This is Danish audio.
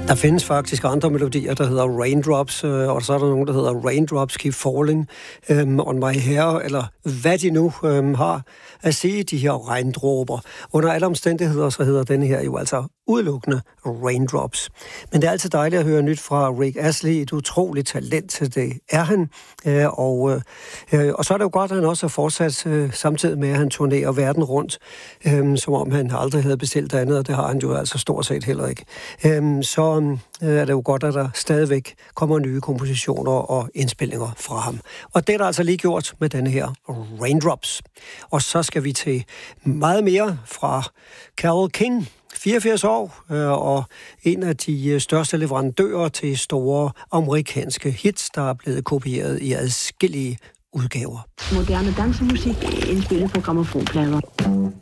Der findes faktisk andre melodier, der hedder Raindrops, og så er der nogen, der hedder Raindrops Keep Falling on My Hair, eller hvad de nu har at sige, de her regndråber. Under alle omstændigheder, så hedder denne her jo altså udelukkende Raindrops. Men det er altid dejligt at høre nyt fra Rick Astley, et utroligt talent, det er han. Og så er det jo godt, at han også har fortsat samtidig med, at han turnerer verden rundt, som om han aldrig havde bestilt andet, og det har han jo altså stort set heller ikke. Så er det jo godt, at der stadigvæk kommer nye kompositioner og indspillinger fra ham. Og det er der altså lige gjort med denne her Raindrops. Og så skal vi til meget mere fra Carole King, 84 år, og en af de største leverandører til store amerikanske hits, der er blevet kopieret i adskillige udgaver. Moderne dansemusik indspillet på grammofonplader.